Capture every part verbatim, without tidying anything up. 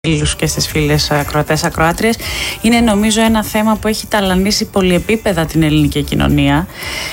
φίλους και στις φίλες ακροατές ακροάτριες. Είναι νομίζω ένα θέμα που έχει ταλανίσει πολυεπίπεδα την ελληνική κοινωνία,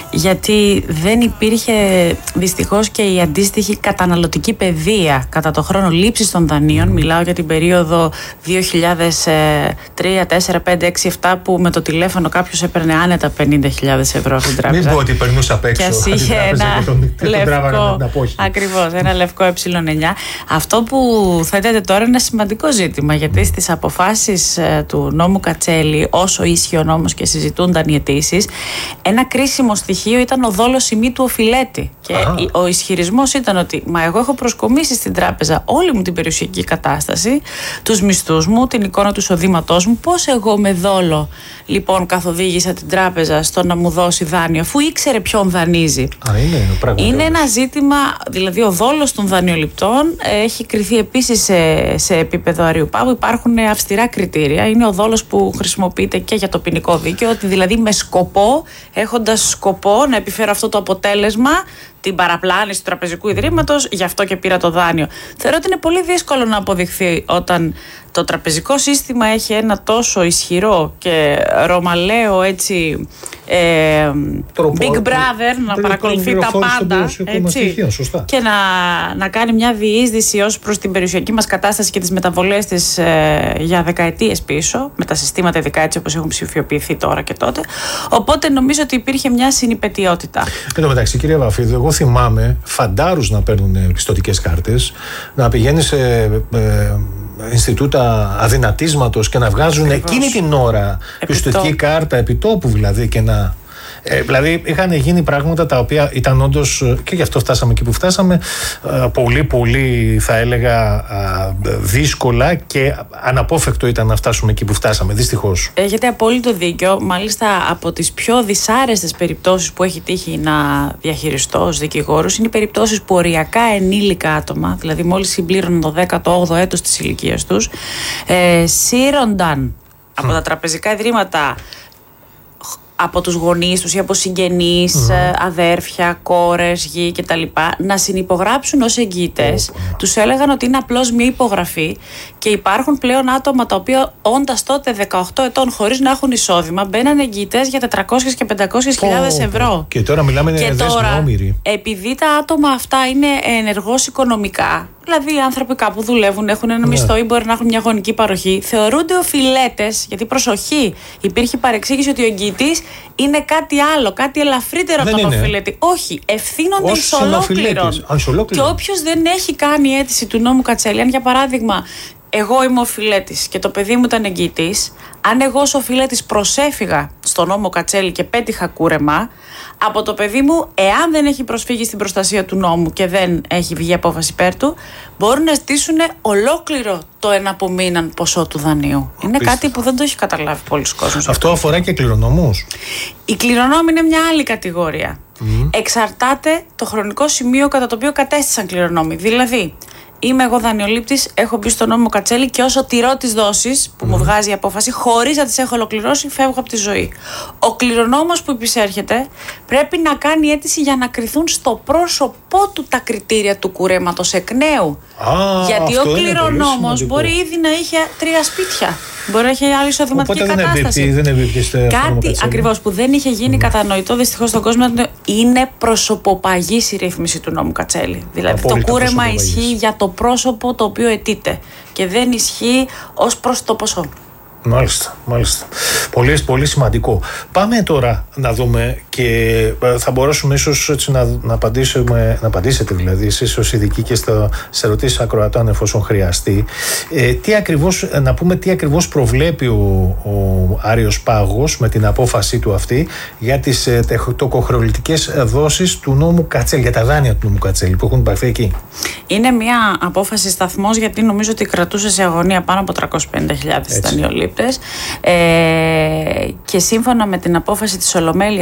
γιατί δεν υπήρχε δυστυχώς και η αντίστοιχη καταναλωτική παιδεία κατά το χρόνο λήψης των δανείων. Μιλάω για την περίοδο δύο χιλιάδες τρία, τέσσερα, πέντε, έξι, επτά που με το τηλέφωνο κάποιος έπαιρνε άνετα πενήντα χιλιάδες ευρώ από την τράπεζα. Μην πω ότι περνούσε απ' έξω. Και ας είχε ένα λευκό, ακριβώς, ένα λευκό ε εννιά. Αυτό που θέτεται τώρα είναι ένα σημαντικό ζήτημα, γιατί στις αποφάσεις του νόμου Κατσέλη, όσο ίσχυε ο νόμος και συζητούνταν οι αιτήσεις, ένα κρίσιμο στοιχείο ήταν ο δόλος ημί του οφειλέτη. Και Α. ο ισχυρισμός ήταν ότι μα εγώ έχω προσκομίσει στην τράπεζα όλη μου την περιουσιακή κατάσταση, τους μισθούς μου, την εικόνα του εισοδήματός μου, πώς εγώ με δόλο λοιπόν καθοδήγησα την τράπεζα στο να μου δώσει δάνειο, αφού ήξερε ποιον δανείζει. Α, είναι, είναι ένα ζήτημα, δηλαδή ο δόλος των δανειοληπτών έχει κριθεί επίσης σε, σε επίπεδο αρείου πάγου. Υπάρχουν αυστηρά κριτήρια. Είναι ο δόλος που χρησιμοποιείται και για το ποινικό δίκαιο, ότι δηλαδή με σκοπό, έχοντας σκοπό να επιφέρω αυτό το αποτέλεσμα, την παραπλάνηση του τραπεζικού ιδρύματος, γι' αυτό και πήρα το δάνειο. Θεωρώ ότι είναι πολύ δύσκολο να αποδειχθεί όταν το τραπεζικό σύστημα έχει ένα τόσο ισχυρό και ρωμαλαίο έτσι ε, Big Brother να παρακολουθεί τα πάντα έτσι, και να, να κάνει μια διείσδυση ως προς την περιουσιακή μας κατάσταση και τις μεταβολές της ε, για δεκαετίες πίσω, με τα συστήματα ειδικά έτσι όπως έχουν ψηφιοποιηθεί τώρα και τότε. Οπότε νομίζω ότι υπήρχε μια συνυπετιότητα. Εν τω μεταξύ, κυρία Βαφίδου, εγώ θυμάμαι φαντάρους να παίρνουν πιστωτικές κάρτες, να πηγαίνει σε ε, Ινστιτούτα αδυνατίσματος και να βγάζουν Ακριβώς. εκείνη την ώρα πιστωτική κάρτα επιτόπου, δηλαδή, και να... Ε, δηλαδή είχαν γίνει πράγματα τα οποία ήταν όντως, και γι' αυτό φτάσαμε εκεί που φτάσαμε, πολύ πολύ θα έλεγα δύσκολα, και αναπόφευκτο ήταν να φτάσουμε εκεί που φτάσαμε, δυστυχώς. Έχετε απόλυτο δίκιο. Μάλιστα από τις πιο δυσάρεστες περιπτώσεις που έχει τύχει να διαχειριστώ ως δικηγόρος είναι οι περιπτώσεις που οριακά ενήλικα άτομα, δηλαδή μόλις συμπλήρωναν το δέκατο όγδοο έτος της ηλικίας τους, ε, σύρονταν από mm. τα τραπεζικά ιδρύματα, από τους γονείς τους ή από συγγενείς, mm. αδέρφια, κόρες, γη κτλ. Να συνυπογράψουν ως εγγυητές. Oh. Τους έλεγαν ότι είναι απλώς μια υπογραφή, και υπάρχουν πλέον άτομα τα οποία όντας τότε δεκαοκτώ ετών χωρίς να έχουν εισόδημα μπαίναν εγγυητές για τετρακόσιες και πεντακόσιες χιλιάδες ευρώ. Και τώρα μιλάμε για δέσμοι όμοιροι. Επειδή τα άτομα αυτά είναι ενεργώς οικονομικά, δηλαδή οι άνθρωποι κάπου δουλεύουν, έχουν ένα ναι. μισθό ή μπορεί να έχουν μια γονική παροχή, θεωρούνται οφειλέτες, γιατί προσοχή, υπήρχε παρεξήγηση ότι ο εγγυητής είναι κάτι άλλο, κάτι ελαφρύτερο από τον οφειλέτη. Όχι, ευθύνονται εις ολόκληρον. Και όποιος δεν έχει κάνει αίτηση του νόμου Κατσέλη, αν για παράδειγμα εγώ είμαι οφειλέτης και το παιδί μου ήταν εγγυητής, αν εγώ ως οφειλέτης προσέφυγα στον νόμο Κατσέλη και πέτυχα κούρεμα από το παιδί μου, εάν δεν έχει προσφύγει στην προστασία του νόμου και δεν έχει βγει απόφαση υπέρ του, μπορούν να ζητήσουν ολόκληρο το εναπομείναν ποσό του δανείου. Απίστευτα. Είναι κάτι που δεν το έχει καταλάβει πολλοί κόσμος. Αυτό αφορά και κληρονόμους. Η κληρονόμη είναι μια άλλη κατηγορία. Mm. Εξαρτάται το χρονικό σημείο κατά το οποίο κατέστησαν κληρονόμοι. Δηλαδή, είμαι εγώ δανειολήπτης, έχω μπει στο νόμο Κατσέλη και όσο τηρώ τις δόσεις που mm. μου βγάζει η απόφαση, χωρίς να τις έχω ολοκληρώσει, φεύγω από τη ζωή. Ο κληρονόμος που υπησέρχεται πρέπει να κάνει αίτηση για να κριθούν στο πρόσωπό του τα κριτήρια του κουρέματος εκ νέου. Ah, γιατί ο κληρονόμος μπορεί ήδη να είχε τρία σπίτια. Μπορεί να έχει άλλη εισοδηματική κατάσταση. Δεν εμπίπτει, κάτι ακριβώς που δεν είχε γίνει mm. κατανοητό δυστυχώς στον κόσμο, είναι προσωποπαγής η ρύθμιση του νόμου Κατσέλη. Δηλαδή Απόλυτα το κούρεμα ισχύει για το πρόσωπο το οποίο αιτείται και δεν ισχύει ως προς το ποσό. Μάλιστα, μάλιστα. Πολύ, πολύ σημαντικό. Πάμε τώρα να δούμε, και θα μπορέσουμε ίσως έτσι να, να, απαντήσουμε, να απαντήσετε δηλαδή εσείς ως ειδικοί και στα, σε ερωτήσεις ακροατών εφόσον χρειαστεί. Ε, τι ακριβώς, να πούμε τι ακριβώς προβλέπει ο, ο Άρειος Πάγος με την απόφασή του αυτή για τις ε, τοκοχρεωλητικές δόσεις του νόμου Κατσέλη, για τα δάνεια του νόμου Κατσέλη που έχουν υπαρθεί εκεί. Είναι μια απόφαση σταθμός, γιατί νομίζω ότι κρατούσε σε αγωνία πάνω από τριακόσιες πενήντα χιλιάδες δανειολήπτες. Ε, και σύμφωνα με την απόφαση της Ολομέλειας πλέον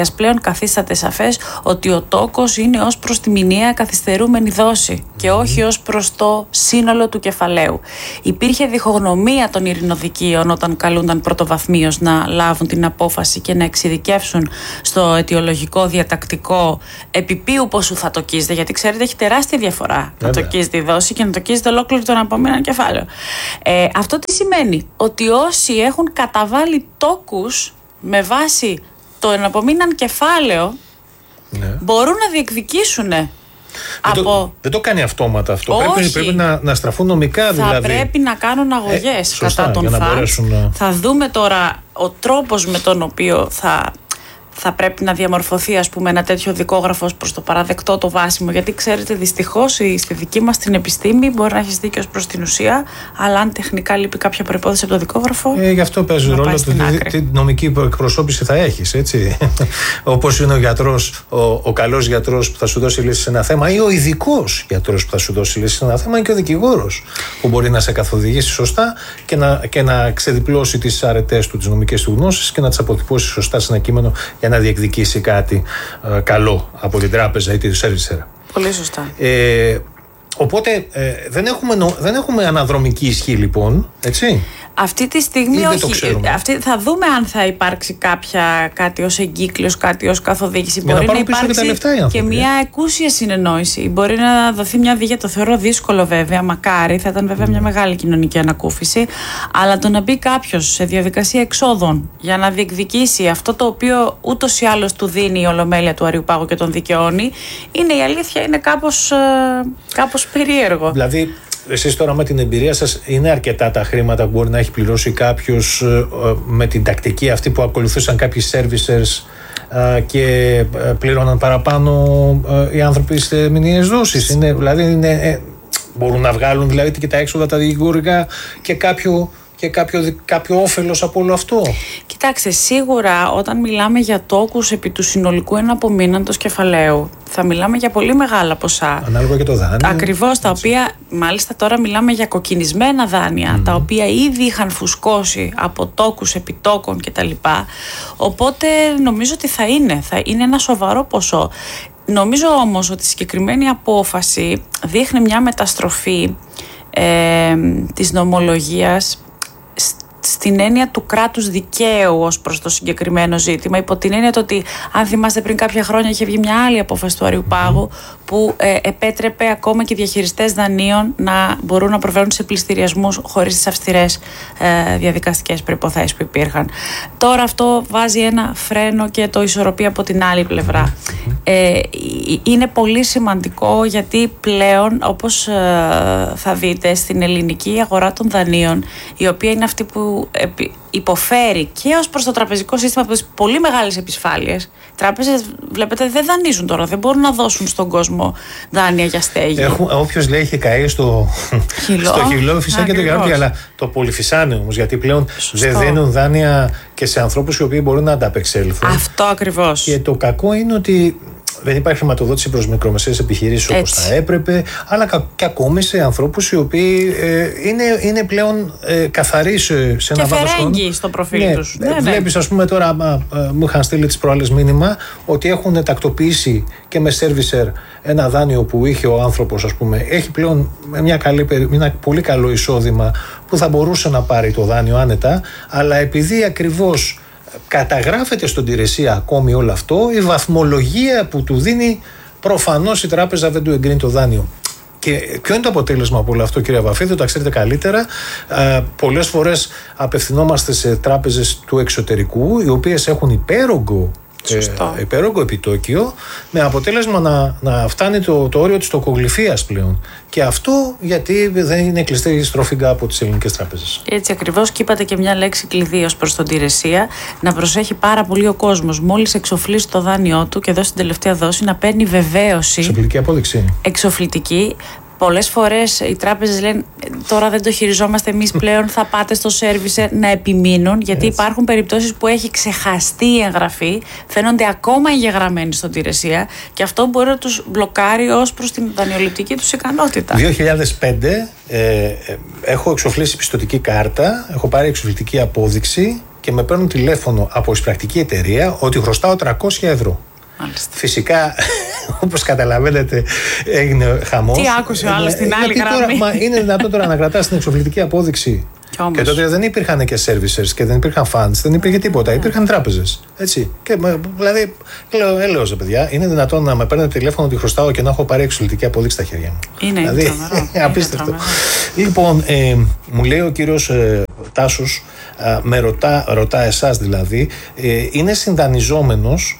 καθίσταται σαφές ότι ο τόκος είναι ως προς τη μηνιαία καθυστερούμενη δόση και όχι ως προς το σύνολο του κεφαλαίου. Υπήρχε διχογνωμία των ειρηνοδικείων όταν καλούνταν πρωτοβαθμίως να λάβουν την απόφαση και να εξειδικεύσουν στο αιτιολογικό διατακτικό επί ποιου ποσού θα τοκίζεται, γιατί ξέρετε έχει τεράστια διαφορά να τοκίζεται η δόση και να τοκίζεται ολόκληρο τον απομείναν κεφάλαιο. Ε, αυτό τι σημαίνει? Ότι όσοι έχουν καταβάλει τόκους με βάση το εναπομείναν κεφάλαιο, ναι, μπορούν να διεκδικήσουν. Δεν, από... το, δεν το κάνει αυτόματα αυτό. Πρέπει, πρέπει να, να στραφούν νομικά, θα δηλαδή. Θα πρέπει να κάνουν αγωγές ε, κατά τον ΦΑΤ. Να... Θα δούμε τώρα ο τρόπος με τον οποίο θα, θα πρέπει να διαμορφωθεί, ας πούμε, ένα τέτοιο δικόγραφο προς το παραδεκτό, το βάσιμο. Γιατί ξέρετε, δυστυχώς στη δική μας την επιστήμη μπορεί να έχεις δίκιο προς την ουσία, αλλά αν τεχνικά λείπει κάποια προϋπόθεση από το δικόγραφο. Ε, γι' αυτό παίζει ρόλο το τι, τι νομική εκπροσώπηση θα έχεις, έτσι. Όπως είναι ο γιατρός, ο, ο καλός γιατρός που θα σου δώσει λύση σε ένα θέμα, ή ο ειδικός γιατρός που θα σου δώσει λύση σε ένα θέμα, και ο δικηγόρος που μπορεί να σε καθοδηγήσει σωστά και να, και να ξεδιπλώσει τις αρετές του, τις νομικές του γνώσεις και να τις αποτυπώσει σωστά σε ένα κείμενο για να διεκδικήσει κάτι ε, καλό από την τράπεζα ή τη servicer. Πολύ σωστά. Ε, οπότε ε, δεν, έχουμε, δεν έχουμε αναδρομική ισχύ, λοιπόν, έτσι. Αυτή τη στιγμή όχι. Αυτή, θα δούμε αν θα υπάρξει κάποια, κάτι ως εγκύκλιος, κάτι ως καθοδήγηση. Για μπορεί να, να υπάρξει και, τα λεφτά, και μια εκούσια συνεννόηση. Μπορεί να δοθεί μια οδηγία. Το θεωρώ δύσκολο, βέβαια. Μακάρι, θα ήταν βέβαια mm. μια μεγάλη κοινωνική ανακούφιση. Αλλά το να μπει κάποιος σε διαδικασία εξόδων για να διεκδικήσει αυτό το οποίο ούτως ή άλλως του δίνει η Ολομέλεια του Αριού Πάγου και τον δικαιώνει, είναι η αλήθεια, είναι κάπως, ε, κάπως περίεργο. Δηλαδή, εσείς τώρα με την εμπειρία σας, είναι αρκετά τα χρήματα που μπορεί να έχει πληρώσει κάποιος ε, με την τακτική αυτή που ακολουθούσαν κάποιοι servicers ε, και ε, πλήρωναν παραπάνω ε, οι άνθρωποι σε μηνιαίες δόσεις? Είναι, δηλαδή είναι, ε, μπορούν να βγάλουν δηλαδή και τα έξοδα τα δικηγορικά και κάποιο, και κάποιο, κάποιο όφελος από όλο αυτό? Κοιτάξτε, σίγουρα όταν μιλάμε για τόκους επί του συνολικού εναπομείναντος κεφαλαίου, θα μιλάμε για πολύ μεγάλα ποσά. Ανάλογα και το δάνειο. Ακριβώς, τα οποία, μάλιστα τώρα μιλάμε για κοκκινισμένα δάνεια, mm. τα οποία ήδη είχαν φουσκώσει από τόκους, επιτόκων κτλ. Οπότε νομίζω ότι θα είναι, θα είναι ένα σοβαρό ποσό. Νομίζω όμως ότι η συγκεκριμένη απόφαση δείχνει μια μεταστροφή ε, της νομολογίας στην έννοια του κράτους δικαίου ως προς το συγκεκριμένο ζήτημα, υπό την έννοια ότι, αν θυμάστε, πριν κάποια χρόνια είχε βγει μια άλλη απόφαση του Αριού Πάγου που ε, επέτρεπε ακόμα και διαχειριστές δανείων να μπορούν να προβαίνουν σε πληστηριασμούς χωρίς τις αυστηρές ε, διαδικαστικές προϋποθέσεις που υπήρχαν. Τώρα αυτό βάζει ένα φρένο και το ισορροπεί από την άλλη πλευρά. Ε, είναι πολύ σημαντικό, γιατί πλέον, όπως ε, θα δείτε, στην ελληνική αγορά των δανείων, η οποία είναι αυτή που υποφέρει και ως προς το τραπεζικό σύστημα από τις πολύ μεγάλες επισφάλειες. Οι τράπεζες, βλέπετε, δεν δανείζουν τώρα, δεν μπορούν να δώσουν στον κόσμο δάνεια για στέγη. Όποιος λέει έχει καεί στο χυλό, στο χυλό φυσά και το γράφει, αλλά το πολυφυσάνε όμως, γιατί πλέον Σωστό. δεν δίνουν δάνεια και σε ανθρώπους οι οποίοι μπορούν να ανταπεξέλθουν. Αυτό ακριβώς. Και το κακό είναι ότι δεν υπάρχει χρηματοδότηση προς μικρομεσαίες επιχειρήσεις όπως θα έπρεπε, αλλά και ακόμη σε ανθρώπους οι οποίοι ε, είναι, είναι πλέον ε, καθαροί σε, σε ένα βάθος χρόνου. Και φερέγγοι στο προφίλ ναι, τους. Ναι, βλέπεις, ναι. ας πούμε, τώρα α, α, μου είχαν στείλει τις προάλλες μήνυμα ότι έχουν τακτοποιήσει και με servicer ένα δάνειο που είχε ο άνθρωπος, ας πούμε. Έχει πλέον μια, καλή, ένα πολύ καλό εισόδημα που θα μπορούσε να πάρει το δάνειο άνετα, αλλά επειδή ακριβώς καταγράφεται στον υπηρεσία ακόμη όλο αυτό, η βαθμολογία που του δίνει, προφανώς η τράπεζα δεν του εγκρίνει το δάνειο. Και ποιο είναι το αποτέλεσμα από όλο αυτό, κύριε Βαφίδη, το ξέρετε καλύτερα. Ε, πολλές φορές απευθυνόμαστε σε τράπεζες του εξωτερικού, οι οποίες έχουν υπέρογκο Ε, υπέρογκο επιτόκιο, με αποτέλεσμα να, να φτάνει το, το όριο της τοκογλυφίας πλέον. Και αυτό γιατί δεν είναι κλειστή η στροφίγκα από τις ελληνικές τράπεζες. Έτσι ακριβώς, και είπατε και μια λέξη κλειδί ως προς τον τηρεσία. Να προσέχει πάρα πολύ ο κόσμος. Μόλις εξοφλήσει το δάνειό του και δώσει την τελευταία δόση, να παίρνει βεβαίωση. Εξοφλητική απόδειξη. Εξοφλητική. Πολλές φορές οι τράπεζες λένε τώρα δεν το χειριζόμαστε εμείς πλέον, θα πάτε στο servicer να επιμείνουν, γιατί Έτσι. υπάρχουν περιπτώσεις που έχει ξεχαστεί η εγγραφή, φαίνονται ακόμα εγγεγραμμένοι στον τηρεσία και αυτό μπορεί να τους μπλοκάρει ως προς την δανειοληπτική τους ικανότητα. δύο χιλιάδες πέντε ε, έχω εξοφλήσει πιστωτική κάρτα, έχω πάρει εξοφλητική απόδειξη και με παίρνουν τηλέφωνο από εισπρακτική εταιρεία ότι χρωστάω τριακόσια ευρώ. Μάλιστα. Φυσικά, όπως καταλαβαίνετε, έγινε χαμός. Τι άκουσε ο άλλος στην άλλη γραμμή. Τώρα, μα είναι δυνατόν τώρα να κρατάς την εξοφλητική απόδειξη. Και, και τότε δεν υπήρχαν και servicers και δεν υπήρχαν funds, δεν υπήρχε τίποτα. Υπήρχαν τράπεζες. Έτσι. Και, δηλαδή, λέω, έλεος, παιδιά, είναι δυνατόν να με παίρνετε τηλέφωνο ότι χρωστάω και να έχω πάρει εξοφλητική απόδειξη στα χέρια μου. Είναι, δηλαδή, είναι απίστευτο. Λοιπόν, ε, μου λέει ο κύριος ε, Τάσος, ε, με ρωτά, ρωτά εσάς δηλαδή, ε, είναι συντανιζόμενος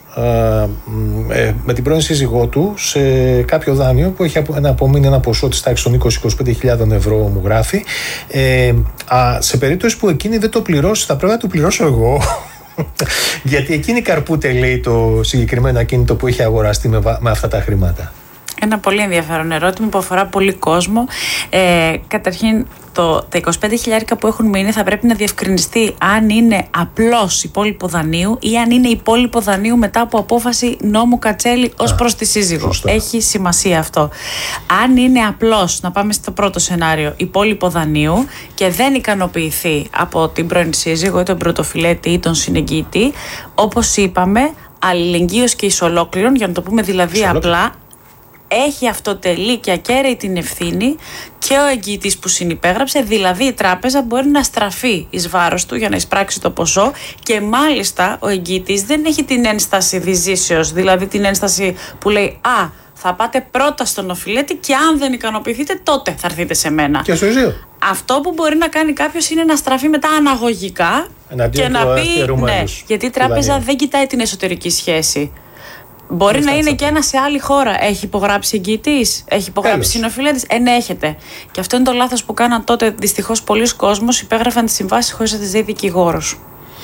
ε, με την πρώην σύζυγό του σε κάποιο δάνειο που έχει ένα απομείνει ένα ποσό της τάξης των είκοσι με είκοσι πέντε χιλιάδες ευρώ, μου γράφει. Ε, α, σε περίπτωση που εκείνη δεν το πληρώσει, θα πρέπει να το πληρώσω εγώ. Γιατί εκείνη καρπούται, λέει, το συγκεκριμένο ακίνητο που έχει αγοραστεί με, με αυτά τα χρήματα. Ένα πολύ ενδιαφέρον ερώτημα που αφορά πολύ κόσμο. Ε, καταρχήν, το, τα είκοσι πέντε χιλιάρικα που έχουν μείνει θα πρέπει να διευκρινιστεί αν είναι απλώς υπόλοιπο δανείου ή αν είναι υπόλοιπο δανείου μετά από απόφαση νόμου Κατσέλη ως προς τη σύζυγο. Σωστά. Έχει σημασία αυτό. Αν είναι απλώς, να πάμε στο πρώτο σενάριο, υπόλοιπο δανείου και δεν ικανοποιηθεί από την πρώην σύζυγο ή τον πρωτοφυλέτη ή τον συνεγγίτη, όπως είπαμε, αλληλεγγύος και ισολόκληρον, για να το πούμε δηλαδή απλά, έχει αυτοτελή και ακέραιη την ευθύνη και ο εγγυητής που συνυπέγραψε, δηλαδή η τράπεζα μπορεί να στραφεί εις βάρος του για να εισπράξει το ποσό και μάλιστα ο εγγυητής δεν έχει την ένσταση διζήσεως, δηλαδή την ένσταση που λέει «Α, θα πάτε πρώτα στον οφειλέτη και αν δεν ικανοποιηθείτε τότε θα έρθετε σε μένα». Και στο δύο. Αυτό που μπορεί να κάνει κάποιος είναι να στραφεί μετά αναγωγικά εναντίον και να πει ναι, γιατί η τράπεζα δεν κοιτάει την εσωτερική σχέση. Μπορεί να είναι και ένα σε άλλη χώρα. Έχει υπογράψει εγγυητής, έχει υπογράψει συνοφιλέτης. Ενέχεται. Και αυτό είναι το λάθος που κάναν τότε. Δυστυχώς, πολλοί κόσμος υπέγραφαν τις συμβάσεις χωρίς να τις δει δικηγόρος.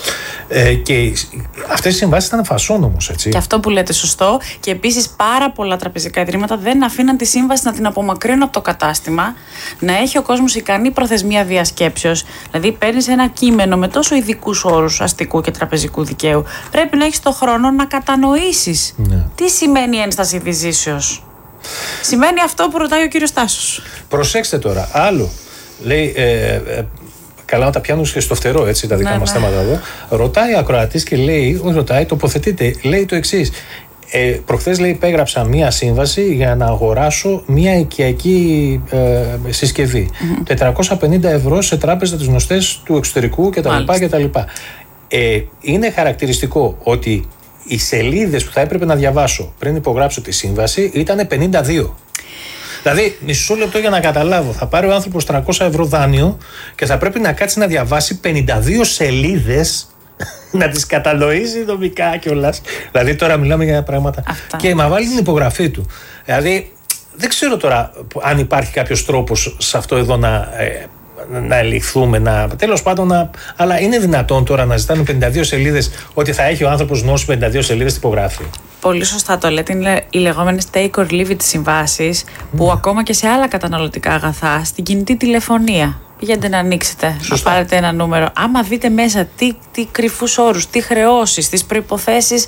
Ε, και αυτές οι συμβάσεις ήταν φασόν όμως, έτσι. Και αυτό που λέτε σωστό. Και επίσης πάρα πολλά τραπεζικά ιδρύματα δεν αφήναν τη σύμβαση να την απομακρύνουν από το κατάστημα, να έχει ο κόσμος ικανή προθεσμία διασκέψεως. Δηλαδή, παίρνεις ένα κείμενο με τόσο ειδικούς όρους αστικού και τραπεζικού δικαίου. Πρέπει να έχεις το χρόνο να κατανοήσεις ναι. τι σημαίνει ένσταση διζήσεως. Σημαίνει αυτό που ρωτάει ο κύριος Τάσος. Προσέξτε τώρα, άλλο. Λέει. Ε, ε, Καλά να τα πιάνουν και στο φτερό, έτσι, τα δικά ναι, μας ναι. θέματα εδώ. Ρωτάει ο ακροατής και λέει, όχι ρωτάει, τοποθετείται, λέει το εξής. Ε, προχθές, λέει, υπέγραψα μία σύμβαση για να αγοράσω μία οικιακή ε, συσκευή. Mm-hmm. τετρακόσια πενήντα ευρώ σε τράπεζα τις γνωστές του εξωτερικού κτλ. Ε, είναι χαρακτηριστικό ότι οι σελίδες που θα έπρεπε να διαβάσω πριν υπογράψω τη σύμβαση ήταν πενήντα δύο. Δηλαδή, μισό λεπτό για να καταλάβω. Θα πάρει ο άνθρωπος τριακόσια ευρώ δάνειο και θα πρέπει να κάτσει να διαβάσει πενήντα δύο σελίδες, να τις κατανοήσει νομικά κιόλας. Δηλαδή, τώρα μιλάμε για πράγματα. Αυτά. Και να βάλει την υπογραφή του. Δηλαδή, δεν ξέρω τώρα αν υπάρχει κάποιος τρόπος σε αυτό εδώ να. Ε, να ελιχθούμε, να, τέλος πάντων να, αλλά είναι δυνατόν τώρα να ζητάνε πενήντα δύο σελίδες ότι θα έχει ο άνθρωπος γνώση πενήντα δύο σελίδες τυπογράφη. Πολύ σωστά το λέτε, είναι οι λεγόμενες take or leave it συμβάσεις που mm. ακόμα και σε άλλα καταναλωτικά αγαθά, στην κινητή τηλεφωνία, πηγαίνετε να ανοίξετε, σωστά. να πάρετε ένα νούμερο, άμα δείτε μέσα τι, τι κρυφούς όρους, τι χρεώσεις, τις προϋποθέσεις,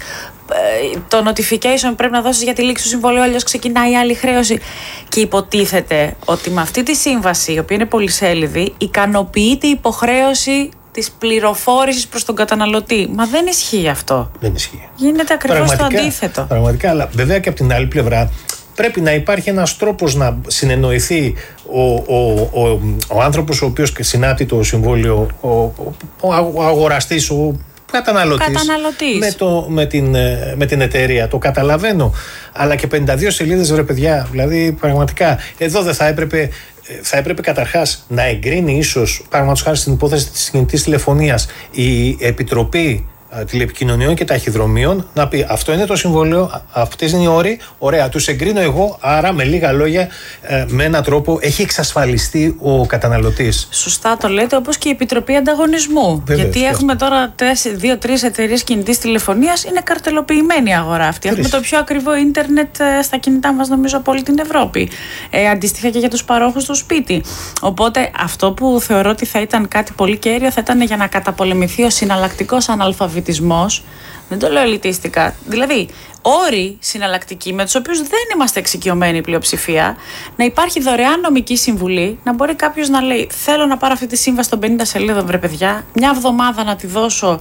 το notification πρέπει να δώσεις για τη λήξη του συμβολίου, αλλιώς ξεκινάει η άλλη χρέωση. Και υποτίθεται ότι με αυτή τη σύμβαση, η οποία είναι πολυσέλιδη, ικανοποιείται η υποχρέωση της πληροφόρησης προς τον καταναλωτή. Μα δεν ισχύει αυτό. Δεν ισχύει. Γίνεται ακριβώς το αντίθετο. Πραγματικά, αλλά βέβαια και από την άλλη πλευρά πρέπει να υπάρχει ένας τρόπος να συνεννοηθεί ο, ο, ο, ο άνθρωπος ο οποίος συνάπτει το συμβόλαιο, ο, ο, ο αγοραστής, ο καταναλωτής, καταναλωτής. Με, το, με, την, με την εταιρεία. Το καταλαβαίνω. Αλλά και πενήντα δύο σελίδες, ρε παιδιά. Δηλαδή, πραγματικά, εδώ δεν θα έπρεπε, θα έπρεπε καταρχάς να εγκρίνει ίσως, παραδείγματος χάρη στην υπόθεση της κινητής τηλεφωνίας, η Επιτροπή Τηλεπικοινωνιών και Ταχυδρομείων να πει αυτό είναι το συμβόλαιο, αυτές είναι οι όροι, ωραία, τους εγκρίνω εγώ, άρα με λίγα λόγια, με έναν τρόπο έχει εξασφαλιστεί ο καταναλωτής. Σωστά το λέτε, όπως και η Επιτροπή Ανταγωνισμού. Βεβαίως, γιατί έχουμε τώρα δύο-τρεις εταιρείες κινητής τηλεφωνίας, είναι καρτελοποιημένη η αγορά αυτή. Τρεις. Έχουμε το πιο ακριβό ίντερνετ στα κινητά μας, νομίζω, από όλη την Ευρώπη. Ε, αντίστοιχα και για τους παρόχους στο σπίτι. Οπότε αυτό που θεωρώ ότι θα ήταν κάτι πολύ κέριο θα ήταν για να καταπολεμηθεί ο συναλλακτικός αναλφαβητισμός. Δεν το λέω ελιτίστικα. Δηλαδή, όροι συναλλακτικοί με τους οποίους δεν είμαστε εξοικειωμένοι η πλειοψηφία, να υπάρχει δωρεάν νομική συμβουλή, να μπορεί κάποιος να λέει: θέλω να πάρω αυτή τη σύμβαση των πενήντα σελίδων, βρε παιδιά, μια εβδομάδα να τη δώσω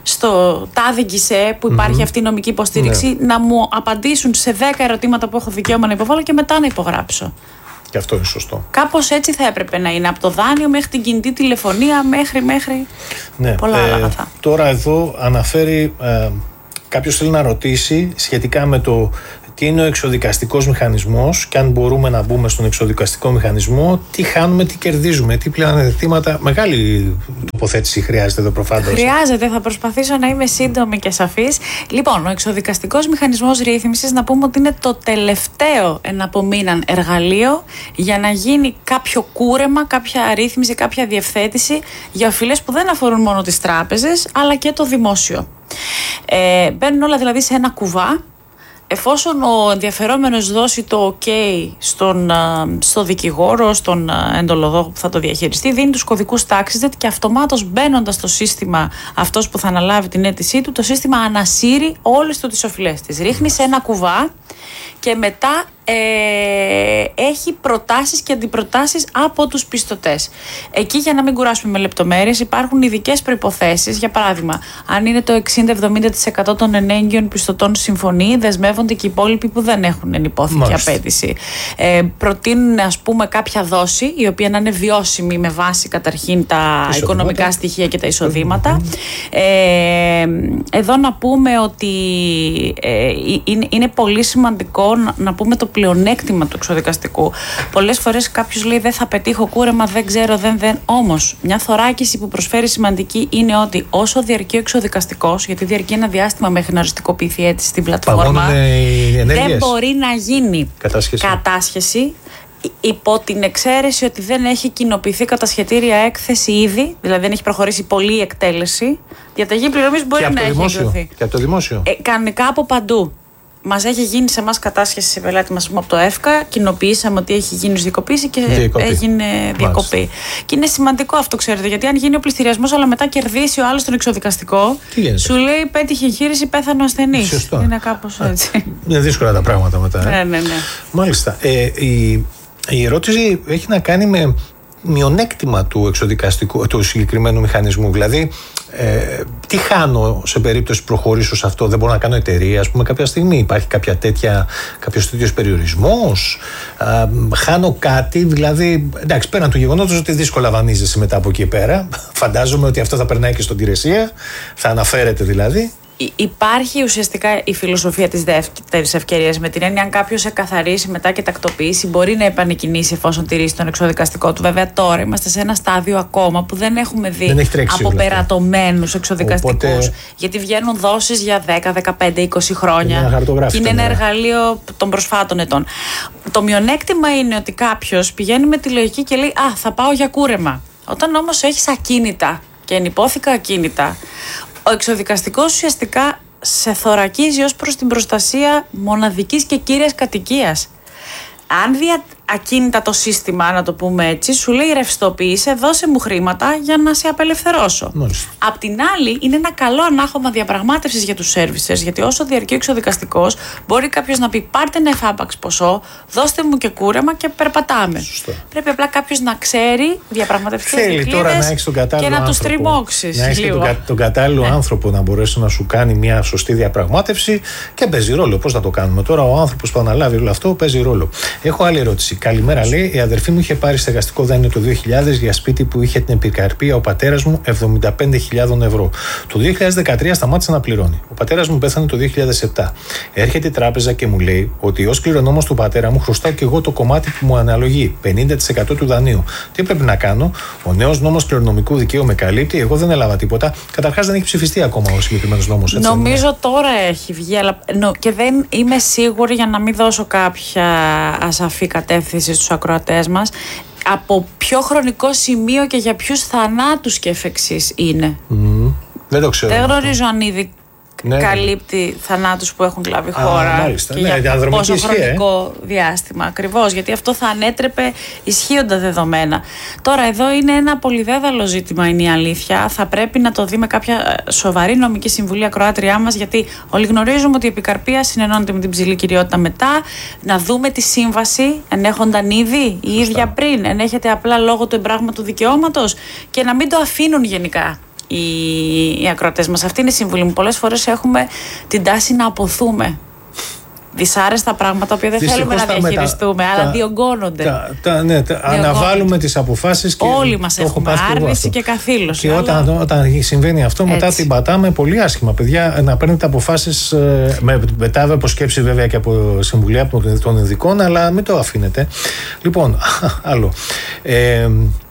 στο τάδε γκισέ που υπάρχει mm-hmm. αυτή η νομική υποστήριξη, ναι. να μου απαντήσουν σε δέκα ερωτήματα που έχω δικαίωμα να υποβάλω και μετά να υπογράψω. Και αυτό είναι σωστό. Κάπως έτσι θα έπρεπε να είναι. Από το δάνειο μέχρι την κινητή τηλεφωνία, μέχρι, μέχρι ναι. πολλά άλλα ε, αγαθά. Τώρα εδώ αναφέρει, ε, κάποιος θέλει να ρωτήσει σχετικά με το τι είναι ο εξοδικαστικός μηχανισμός και αν μπορούμε να μπούμε στον εξοδικαστικό μηχανισμό, τι χάνουμε, τι κερδίζουμε, τι πλεονεκτήματα. Μεγάλη τοποθέτηση χρειάζεται εδώ προφανώς. Χρειάζεται, θα προσπαθήσω να είμαι σύντομη και σαφής. Λοιπόν, ο εξοδικαστικός μηχανισμός ρύθμισης, να πούμε ότι είναι το τελευταίο εναπομείναν εργαλείο για να γίνει κάποιο κούρεμα, κάποια ρύθμιση, κάποια διευθέτηση για οφειλές που δεν αφορούν μόνο τις τράπεζες, αλλά και το δημόσιο. Ε, μπαίνουν όλα δηλαδή σε ένα κουβά. Εφόσον ο ενδιαφερόμενος δώσει το OK στον, στο δικηγόρο, στον εντολοδόχο που θα το διαχειριστεί, δίνει τους κωδικούς τάξης και αυτομάτως μπαίνοντας στο σύστημα αυτός που θα αναλάβει την αίτησή του, το σύστημα ανασύρει όλες του τις οφειλές της. Ρίχνει σε ένα κουβά και μετά ε, έχει προτάσεις και αντιπροτάσεις από τους πιστωτές. Εκεί, για να μην κουράσουμε με λεπτομέρειες, υπάρχουν ειδικές προϋποθέσεις. Για παράδειγμα, αν είναι το εξήντα με εβδομήντα τοις εκατό των ενέγγυων πιστωτών συμφωνεί, δεσμεύονται και οι υπόλοιποι που δεν έχουν ενυπόθηκη απέτηση. Ε, προτείνουν, ας πούμε, κάποια δόση, η οποία να είναι βιώσιμη με βάση καταρχήν τα εισοδήματα, οικονομικά στοιχεία και τα εισοδήματα. Mm-hmm. Ε, εδώ να πούμε ότι ε, είναι, είναι πολύ σημαντικό να, να πούμε το πλεονέκτημα του εξοδικαστικού. Πολλές φορές κάποιος λέει δεν θα πετύχω κούρεμα, δεν ξέρω, δεν δεν. Όμως, μια θωράκιση που προσφέρει σημαντική είναι ότι όσο διαρκεί ο εξοδικαστικός, γιατί διαρκεί ένα διάστημα μέχρι να οριστικοποιηθεί αίτηση στην πλατφόρμα, δεν μπορεί να γίνει κατάσχεση. κατάσχεση υπό την εξαίρεση ότι δεν έχει κοινοποιηθεί κατασχετήρια έκθεση ήδη, δηλαδή δεν έχει προχωρήσει πολλή εκτέλεση. Διαταγή πληρωμής μπορεί να έχει εκδοθεί. Και από το δημόσιο. Ε, κανονικά από παντού. Μας έχει γίνει σε εμάς κατάσχεση σε πελάτη μας από το ΕΦΚΑ, κοινοποιήσαμε ότι έχει γίνει δικοποίηση και διακοπή. έγινε διακοπή. Μάλιστα. Και είναι σημαντικό αυτό, ξέρετε, γιατί αν γίνει ο πληστηριασμός, αλλά μετά κερδίσει ο άλλος τον εξοδικαστικό, σου λέει πέτυχε εγχείρηση, πέθανε ο ασθενής. Σωστό. Είναι κάπως έτσι. Είναι δύσκολα τα πράγματα μετά. Ε? Ναι, ναι, ναι. Μάλιστα. Ε, η, η ερώτηση έχει να κάνει με μειονέκτημα του εξοδικαστικού, του συγκεκριμένου μηχανισμού. Δηλαδή, ε, τι χάνω σε περίπτωση προχωρήσω σε αυτό, δεν μπορώ να κάνω εταιρεία, ας πούμε, κάποια στιγμή. Υπάρχει κάποια τέτοια, κάποιος τέτοιος περιορισμός, ε, χάνω κάτι, δηλαδή, εντάξει, πέραν του γεγονότος ότι δύσκολα βανίζεσαι μετά από εκεί πέρα. Φαντάζομαι ότι αυτό θα περνάει και στον Τηρεσία, θα αναφέρεται δηλαδή. Υπάρχει ουσιαστικά η φιλοσοφία της δεύτερης ευκαιρίας, με την έννοια αν κάποιος εκαθαρίσει μετά και τακτοποιήσει, μπορεί να επανεκκινήσει εφόσον τηρήσει τον εξοδικαστικό του. Βέβαια, τώρα είμαστε σε ένα στάδιο ακόμα που δεν έχουμε δει αποπερατωμένους εξοδικαστικούς. Οπότε... γιατί βγαίνουν δόσεις για δέκα, δεκαπέντε, είκοσι χρόνια. Και είναι ένα εργαλείο των προσφάτων ετών. Το μειονέκτημα είναι ότι κάποιος πηγαίνει με τη λογική και λέει «Α, θα πάω για κούρεμα». Όταν όμως έχεις ακίνητα και ενυπόθηκα ακίνητα, ο εξοδικαστικός ουσιαστικά σε θωρακίζει ως προς την προστασία μοναδικής και κύριας κατοικίας. Αν δει ακίνητα το σύστημα, να το πούμε έτσι, σου λέει ρευστοποίησε, δώσε μου χρήματα για να σε απελευθερώσω. Μάλιστα. Απ' την άλλη, είναι ένα καλό ανάχωμα διαπραγμάτευσης για τους services, γιατί όσο διαρκεί ο εξοδικαστικός, μπορεί κάποιος να πει: πάρτε ένα εφάπαξ ποσό, δώστε μου και κούρεμα και περπατάμε. Σωστό. Πρέπει απλά κάποιος να ξέρει διαπραγματευτικές δικλείδες και να τους τριμώξεις. Να έχεις τον, τον κατάλληλο ναι. άνθρωπο να μπορέσει να σου κάνει μια σωστή διαπραγμάτευση και παίζει ρόλο. Πώς θα το κάνουμε τώρα, ο άνθρωπος που αναλάβει όλο αυτό παίζει ρόλο. Έχω άλλη ερώτηση. Καλημέρα, λέει. Η αδερφή μου είχε πάρει στεγαστικό δάνειο το δύο χιλιάδες για σπίτι που είχε την επικαρπία ο πατέρας μου εβδομήντα πέντε χιλιάδες ευρώ. Το δύο χιλιάδες δεκατρία σταμάτησε να πληρώνει. Ο πατέρας μου πέθανε το δύο χιλιάδες επτά. Έρχεται η τράπεζα και μου λέει ότι ως κληρονόμος του πατέρα μου χρωστάω και εγώ το κομμάτι που μου αναλογεί, πενήντα τοις εκατό του δανείου. Τι πρέπει να κάνω? Ο νέος νόμος κληρονομικού δικαίου με καλύπτει, εγώ δεν έλαβα τίποτα. Καταρχάς δεν έχει ψηφιστεί ακόμα ο συγκεκριμένος νόμος. Έτσι, νομίζω ναι. τώρα έχει βγει, αλλά νο, και δεν είμαι σίγουρη, για να μην δώσω κάποια ασαφή κατεύθυνση στους ακροατές μας, από ποιο χρονικό σημείο και για ποιους θανάτους και εφ' εξής είναι. Mm, δεν το ξέρω. Δεν γνωρίζω αν ήδη ναι, καλύπτει ναι. θανάτους που έχουν λάβει χώρα. Α, μάλιστα, και ναι, για πόσο ισχύ, χρονικό ε? διάστημα. Ακριβώς, γιατί αυτό θα ανέτρεπε ισχύοντα δεδομένα. Τώρα, εδώ είναι ένα πολυδέδαλο ζήτημα, είναι η αλήθεια. Θα πρέπει να το δει με κάποια σοβαρή νομική συμβουλή ακροάτριά μας, γιατί όλοι γνωρίζουμε ότι η επικαρπία συνενώνεται με την ψηλή κυριότητα μετά. Να δούμε τη σύμβαση, ενέχονταν ήδη η ίδια πριν, ενέχεται απλά λόγω του εμπράγματου δικαιώματος, και να μην το αφήνουν γενικά οι, οι ακροατές μας. Αυτή είναι η συμβουλή μου. Πολλές φορές έχουμε την τάση να αποθούμε δυσάρεστα πράγματα που δεν δυστυχώς θέλουμε να διαχειριστούμε, μετα... αλλά τα... διωγγώνονται. Τα... Τα... Ναι, τα... αναβάλουμε τις αποφάσεις και όλοι μας έχουμε άρνηση και καθήλωση. Και αλλά... όταν, όταν συμβαίνει αυτό, μετά έτσι την πατάμε πολύ άσχημα. Παιδιά, να παίρνετε αποφάσεις ε, με, μετά από σκέψη βέβαια και από συμβουλία των ειδικών, αλλά μην το αφήνετε. Λοιπόν, άλλο. Ε,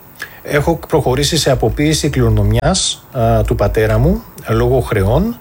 έχω προχωρήσει σε αποποίηση κληρονομιάς α, του πατέρα μου λόγω χρεών.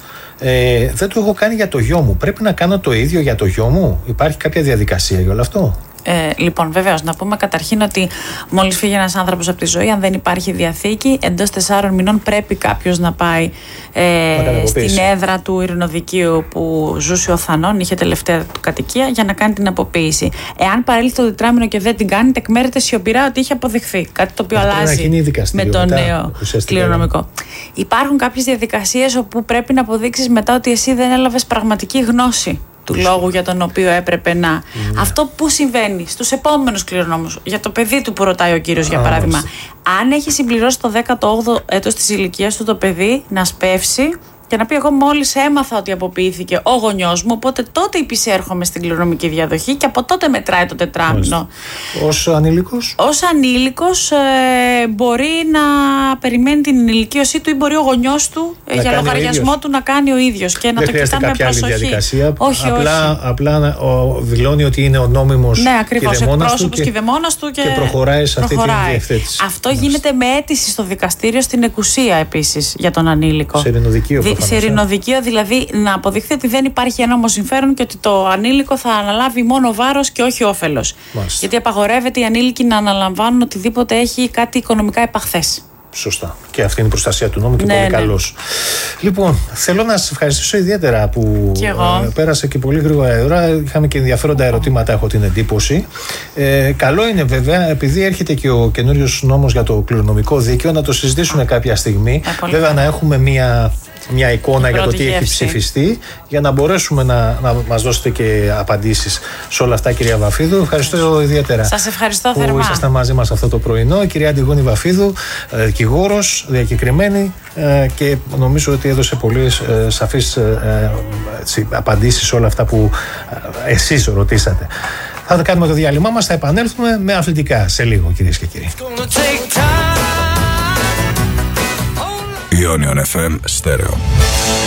Ε, δεν το έχω κάνει για το γιο μου. Πρέπει να κάνω το ίδιο για το γιο μου? Υπάρχει κάποια διαδικασία για όλο αυτό? Ε, λοιπόν, βεβαίως, να πούμε καταρχήν ότι μόλις φύγει ένας άνθρωπος από τη ζωή, αν δεν υπάρχει διαθήκη, εντός τεσσάρων μηνών πρέπει κάποιος να πάει ε, στην έδρα του ειρηνοδικείου που ζούσε ο Θανών, είχε τελευταία του κατοικία, για να κάνει την αποποίηση. Εάν παρέλθει το τετράμινο και δεν την κάνει, τεκμέρεται σιωπηρά ότι είχε αποδειχθεί. Κάτι το οποίο αλλάζει με το νέο κληρονομικό. Υπάρχουν κάποιες διαδικασίες όπου πρέπει να αποδείξεις μετά ότι εσύ δεν έλαβες πραγματική γνώση του λόγου για τον οποίο έπρεπε να. Mm. Αυτό που συμβαίνει στους επόμενους κληρονόμους, για το παιδί του που ρωτάει ο κύριος, για παράδειγμα, ah, αν έχει συμπληρώσει το δέκατο όγδοο έτος της ηλικίας του το παιδί, να σπεύσει και να πει: εγώ μόλις έμαθα ότι αποποιήθηκε ο γονιός μου, οπότε τότε υπησέρχομαι στην κληρονομική διαδοχή και από τότε μετράει το τετράμινο. Ως ανήλικος? Ως ανήλικος ε, μπορεί να περιμένει την ενηλικίωσή του ή μπορεί ο γονιός του ε, για λογαριασμό του να κάνει ο ίδιος και να δεν το κοιτάμε με προσοχή. Άλλη διαδικασία. Όχι, απλά, όχι. Απλά ο, δηλώνει ότι είναι ο νόμιμος, ναι, ακριβώς, εκπρόσωπος και, κηδεμόνας του και, και προχωράει σε αυτή προχωράει. Την διευθέτηση. Αυτό Μάλιστα. γίνεται με αίτηση στο δικαστήριο στην εκουσία επίσης για τον ανήλικο. Σε ειρηνοδικείο. Δι, σε ειρηνοδικείο, δηλαδή να αποδειχθεί ότι δεν υπάρχει ένομο συμφέρον και ότι το ανήλικο θα αναλάβει μόνο βάρος και όχι όφελος. Γιατί απαγορεύεται οι ανήλικοι να αναλαμβάνουν οτιδήποτε έχει κάτι οικονομικά επαχθές. Σωστά. Και αυτή είναι η προστασία του νόμου και ναι, πολύ ναι. καλός. Λοιπόν, θέλω να σας ευχαριστήσω ιδιαίτερα που ε, πέρασε και πολύ γρήγορα η ώρα. Είχαμε και ενδιαφέροντα ερωτήματα, έχω την εντύπωση. Ε, καλό είναι βέβαια, επειδή έρχεται και ο καινούριος νόμος για το κληρονομικό δίκαιο, να το συζητήσουμε κάποια στιγμή. Ε, βέβαια, να έχουμε μία. μια εικόνα για το τι έχει ψηφιστεί, για να μπορέσουμε να, να μας δώσετε και απαντήσεις σε όλα αυτά, κυρία Βαφίδου. Ευχαριστώ ιδιαίτερα. Σας ευχαριστώ που θερμά. Που ήσασταν μαζί μας αυτό το πρωινό. Η κυρία Αντιγόνη Βαφίδου, δικηγόρος, διακεκριμένη ε, και νομίζω ότι έδωσε πολύ ε, σαφείς ε, ε, απαντήσεις σε όλα αυτά που ε, εσείς ρωτήσατε. Θα κάνουμε το διάλειμμα μας, θα επανέλθουμε με αθλητικά σε λίγο, κυρίες και κύριοι. Ionion εφ εμ Stereo.